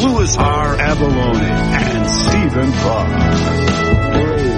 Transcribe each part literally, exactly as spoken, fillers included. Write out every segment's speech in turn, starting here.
Louis R. Avallone and Stephen Parr.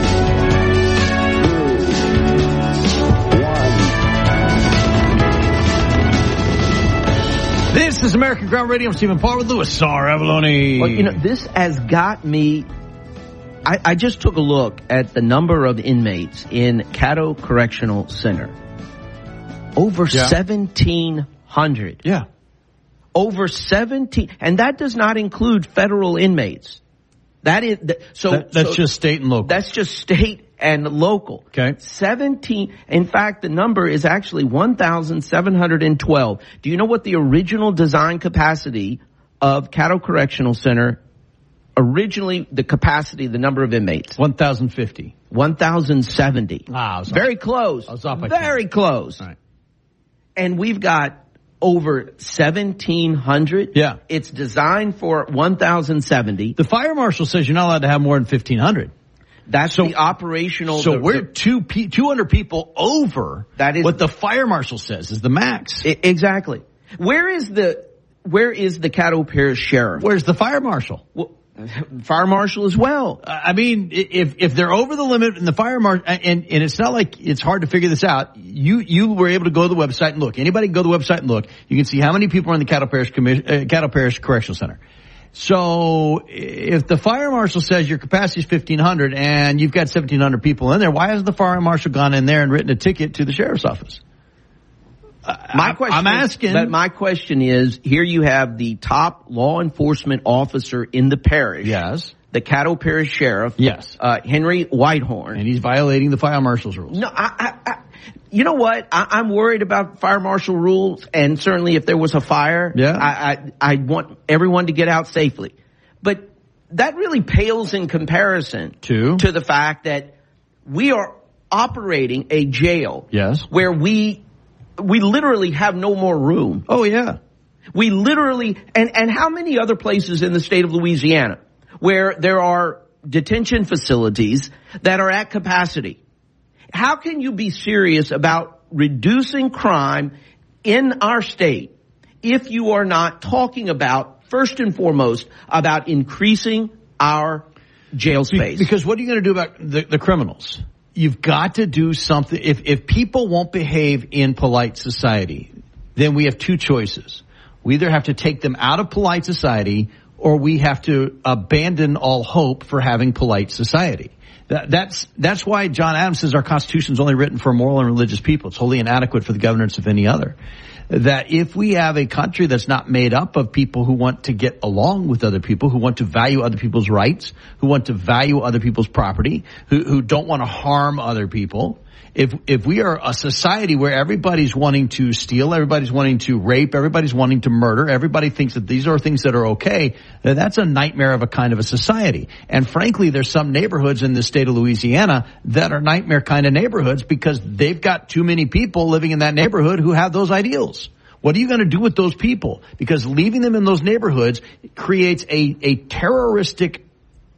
This is American Ground Radio. I'm Stephen Parr with Louis R. Avallone. Well, you know, this has got me. I, I just took a look at the number of inmates in Caddo Correctional Center. Over yeah. seventeen hundred. Yeah. Over seventeen. And that does not include federal inmates. That is, so. That, that's so, just state and local. That's just state and local. Okay. seventeen. In fact, the number is actually one thousand seven hundred twelve. Do you know what the original design capacity of Caddo Correctional Center, originally the capacity, the number of inmates? one thousand fifty. one thousand seventy. Ah, I was Very off. close. I was off by Very ten. close. All right. And we've got over seventeen hundred. Yeah. It's designed for one thousand seventy. The fire marshal says you're not allowed to have more than fifteen hundred. That's so, the operational. So the, we're the, two pe- two hundred people over that is what the fire marshal says is the max. I, exactly. Where is the where is the Caddo Parish Sheriff? Where's the fire marshal? Well, fire marshal as well. I mean, if if they're over the limit and the fire marshal, and and it's not like it's hard to figure this out. You you were able to go to the website and look. Anybody can go to the website and look. You can see how many people are in the Caddo Parish Commission, uh, Caddo Parish Correctional Center. So if the fire marshal says your capacity is fifteen hundred and you've got seventeen hundred people in there, why hasn't the fire marshal gone in there and written a ticket to the sheriff's office? My question I'm asking. Is, but my question is, here you have the top law enforcement officer in the parish. Yes. The Caddo Parish Sheriff. Yes. Uh, Henry Whitehorn. And he's violating the fire marshal's rules. No, I, I, I you know what? I, I'm worried about fire marshal rules, and certainly if there was a fire, yeah. I, I, I want everyone to get out safely. But that really pales in comparison to, to the fact that we are operating a jail. Yes. Where we we literally have no more room. Oh, yeah. We literally, and, and how many other places in the state of Louisiana where there are detention facilities that are at capacity? How can you be serious about reducing crime in our state if you are not talking about, first and foremost, about increasing our jail space? Because what are you going to do about the, the criminals? You've got to do something. If, if people won't behave in polite society, then we have two choices. We either have to take them out of polite society or we have to abandon all hope for having polite society. That, that's, that's why John Adams says our Constitution is only written for moral and religious people. It's wholly inadequate for the governance of any other. That if we have a country that's not made up of people who want to get along with other people, who want to value other people's rights, who want to value other people's property, who, who don't want to harm other people, if, if we are a society where everybody's wanting to steal, everybody's wanting to rape, everybody's wanting to murder, everybody thinks that these are things that are okay, then that's a nightmare of a kind of a society. And frankly, there's some neighborhoods in the state of Louisiana that are nightmare kind of neighborhoods because they've got too many people living in that neighborhood who have those ideals. What are you going to do with those people? Because leaving them in those neighborhoods creates a, a terroristic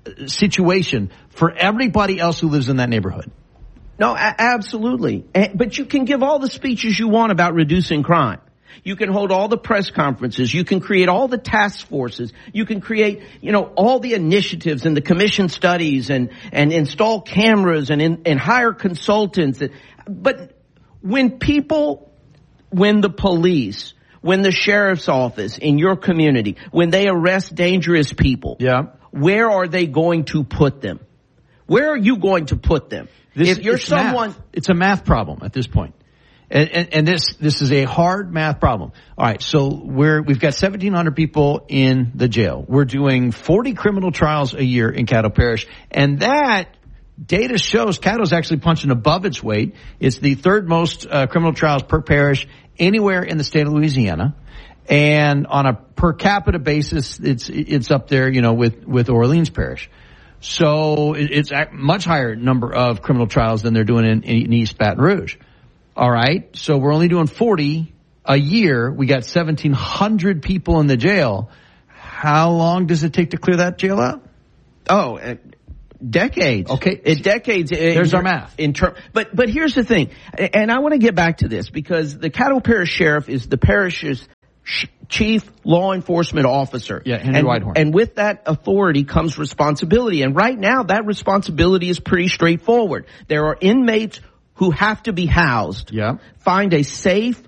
situation for everybody else who lives in that neighborhood. No, a- absolutely. But you can give all the speeches you want about reducing crime. You can hold all the press conferences. You can create all the task forces. You can create, you know, all the initiatives and the commission studies and, and install cameras and, in, and hire consultants. But when people, when the police, when the sheriff's office in your community, when they arrest dangerous people, yeah, where are they going to put them? Where are you going to put them? This, if you're it's someone, math. It's a math problem at this point. And, and, and this, this is a hard math problem. All right. So we're, we've got seventeen hundred people in the jail. We're doing forty criminal trials a year in Caddo Parish. And that data shows Caddo's actually punching above its weight. It's the third most uh, criminal trials per parish anywhere in the state of Louisiana. And on a per capita basis, it's, it's up there, you know, with, with Orleans Parish. So it's a much higher number of criminal trials than they're doing in, in East Baton Rouge. All right. So we're only doing forty a year. We got seventeen hundred people in the jail. How long does it take to clear that jail out? Oh, uh, decades. Okay. It decades. There's in, our math. In term, but, but here's the thing. And I want to get back to this because the Caddo Parish Sheriff is the parish's chief law enforcement officer. Yeah, Henry and, Whitehorn. And with that authority comes responsibility. And right now, that responsibility is pretty straightforward. There are inmates who have to be housed. Yeah. Find a safe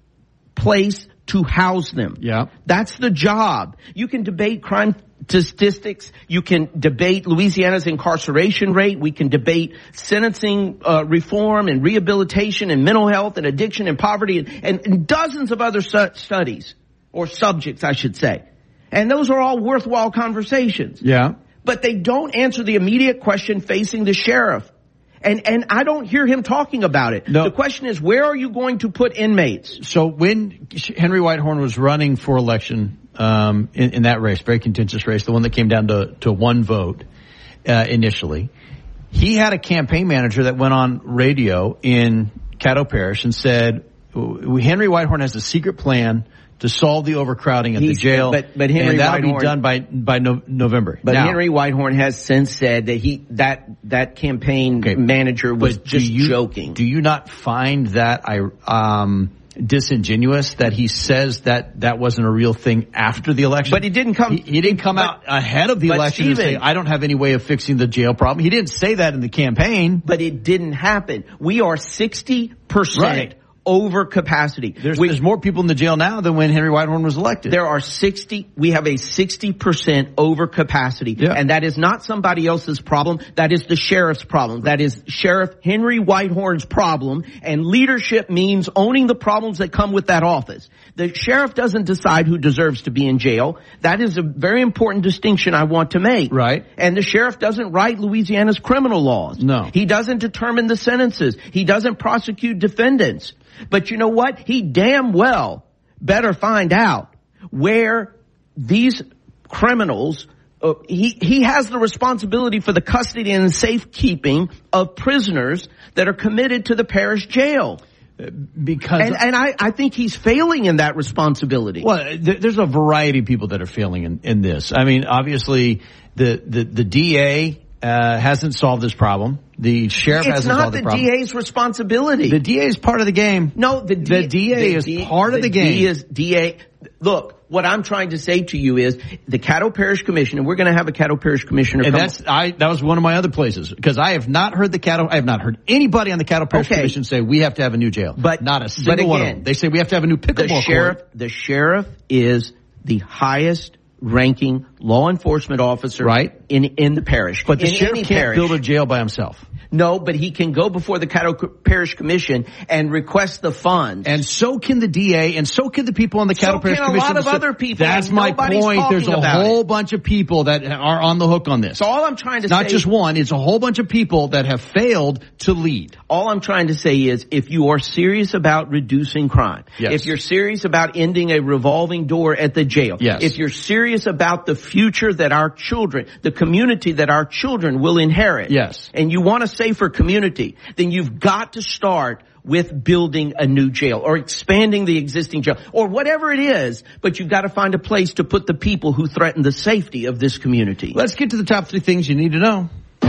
place to house them. Yeah. That's the job. You can debate crime statistics. You can debate Louisiana's incarceration rate. We can debate sentencing uh, reform and rehabilitation and mental health and addiction and poverty and, and, and dozens of other su- studies or subjects, I should say. And those are all worthwhile conversations. Yeah. But they don't answer the immediate question facing the sheriff. And and I don't hear him talking about it. No. The question is, where are you going to put inmates? So when Henry Whitehorn was running for election um, in, in that race, very contentious race, the one that came down to, to one vote uh, initially, he had a campaign manager that went on radio in Caddo Parish and said, Henry Whitehorn has a secret plan to solve the overcrowding at He's, the jail, but, but Henry and that'll Whitehorn, be done by by no, November. But now, Henry Whitehorn has since said that he that that campaign okay, manager was just you, joking. Do you not find that I um disingenuous that he says that that wasn't a real thing after the election? But he didn't come. He, he didn't come but, out ahead of the but election Stephen, and say, I don't have any way of fixing the jail problem. He didn't say that in the campaign. But it didn't happen. We are sixty percent. Right. Over capacity. There's, we, there's more people in the jail now than when Henry Whitehorn was elected. There are sixty, we have a sixty percent over capacity. Yeah. And that is not somebody else's problem. That is the sheriff's problem. That is Sheriff Henry Whitehorn's problem. And leadership means owning the problems that come with that office. The sheriff doesn't decide who deserves to be in jail. That is a very important distinction I want to make. Right. And the sheriff doesn't write Louisiana's criminal laws. No. He doesn't determine the sentences. He doesn't prosecute defendants. But you know what? He damn well better find out where these criminals, uh, he, he has the responsibility for the custody and safekeeping of prisoners that are committed to the parish jail. Because and, and I, I think he's failing in that responsibility. Well, th- there's a variety of people that are failing in, in this. I mean, obviously, the, the, the D A uh, hasn't solved this problem. The sheriff it's hasn't not solved the, the problem. D A's responsibility. The D A is part of the game. No, the, D- the D A the is D- part of the, the game. D is D A. Look, what I'm trying to say to you is the Caddo Parish Commission, and we're going to have a Caddo Parish Commissioner. And come that's I. That was one of my other places because I have not heard the Caddo. I have not heard anybody on the Caddo Parish okay. Commission say we have to have a new jail. But not a single but again, one of them. They say we have to have a new pickleball the sheriff, court. The sheriff is the highest ranking law enforcement officer right. in in the parish. But the in sheriff any can't parish. build a jail by himself. No, but he can go before the Caddo Parish Commission and request the funds. And so can the D A, and so can the people on the Caddo so Parish can Commission. a lot of other people. That's my point. There's a whole it. bunch of people that are on the hook on this. So all I'm trying to it's say, not just one. It's a whole bunch of people that have failed to lead. All I'm trying to say is, if you are serious about reducing crime, yes. if you're serious about ending a revolving door at the jail, yes. if you're serious about the future that our children, the community that our children will inherit, yes. and you want a safer community, then you've got to start with building a new jail or expanding the existing jail or whatever it is, but you've got to find a place to put the people who threaten the safety of this community. Let's get to the top three things you need to know.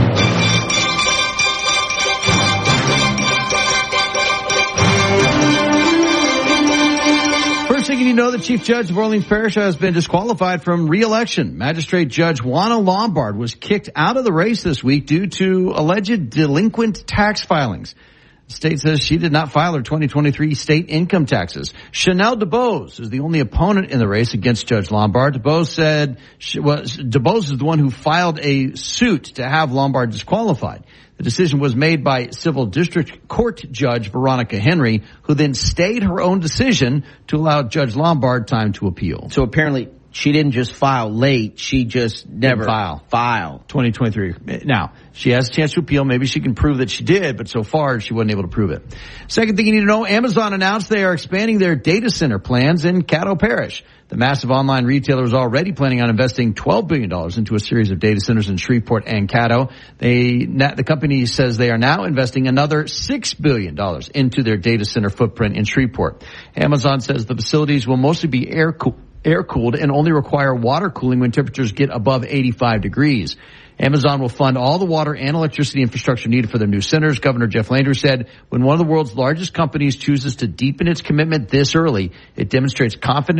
First thing you need to know, the Chief Judge of Orleans Parish has been disqualified from re-election. Magistrate Judge Juana Lombard was kicked out of the race this week due to alleged delinquent tax filings. The state says she did not file her twenty twenty-three state income taxes. Chanel DuBose is the only opponent in the race against Judge Lombard. DuBose said she was, DuBose is the one who filed a suit to have Lombard disqualified. The decision was made by Civil District Court Judge Veronica Henry, who then stayed her own decision to allow Judge Lombard time to appeal. So apparently she didn't just file late, she just never file. File. twenty twenty-three. Now, she has a chance to appeal. Maybe she can prove that she did, but so far she wasn't able to prove it. Second thing you need to know, Amazon announced they are expanding their data center plans in Caddo Parish. The massive online retailer is already planning on investing twelve billion dollars into a series of data centers in Shreveport and Caddo. They, the company says they are now investing another six billion dollars into their data center footprint in Shreveport. Amazon says the facilities will mostly be air cooled. air-cooled and only require water cooling when temperatures get above eighty-five degrees. Amazon will fund all the water and electricity infrastructure needed for their new centers. Governor Jeff Landry said, when one of the world's largest companies chooses to deepen its commitment this early, it demonstrates confidence